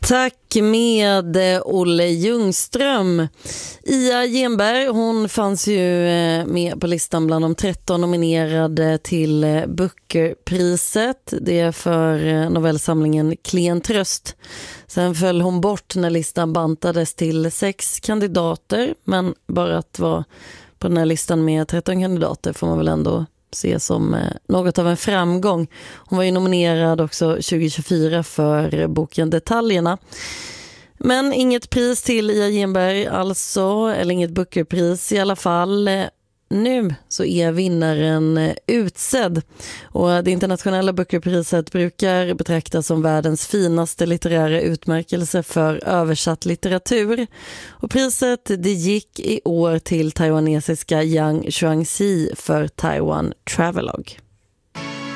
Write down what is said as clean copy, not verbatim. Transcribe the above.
Tack med Olle Ljungström. Ia Genberg, hon fanns ju med på listan bland de 13 nominerade till Bookerpriset. Det är för novellsamlingen Klen tröst. Sen föll hon bort när listan bantades till 6 kandidater, men bara att vara på den här listan med 13 kandidater får man väl ändå se som något av en framgång. Hon var ju nominerad också 2024 för boken Detaljerna. Men inget pris till Ia Genberg alltså, eller inget Bookerpris i alla fall. Nu så är vinnaren utsedd, och det internationella Bookerpriset brukar betraktas som världens finaste litterära utmärkelse för översatt litteratur. Och priset det gick i år till taiwanesiska Yang Xuangxi för Taiwan Travelogue.